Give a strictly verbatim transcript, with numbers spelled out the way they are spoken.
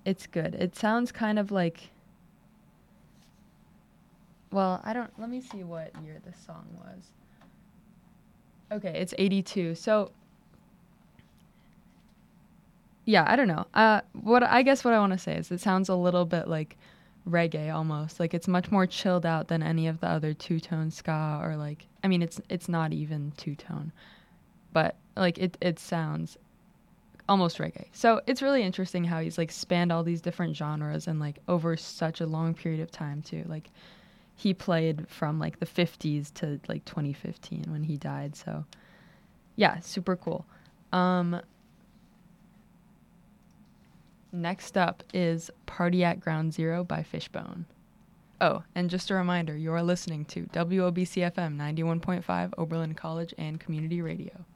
It's good. It sounds kind of like, well, I don't, let me see what year this song was. Okay, it's eighty-two. So, yeah, I don't know. Uh, what I guess what I want to say is it sounds a little bit like reggae almost. Like it's much more chilled out than any of the other two-tone ska or like, I mean, it's it's not even two-tone, but like it it sounds almost reggae. So it's really interesting how he's like spanned all these different genres and like over such a long period of time too. Like he played from like the fifties to like twenty fifteen when he died. So yeah, super cool. Um, next up is Party at Ground Zero by Fishbone. Oh, and just a reminder, you are listening to W O B C F M ninety-one point five Oberlin College and Community Radio.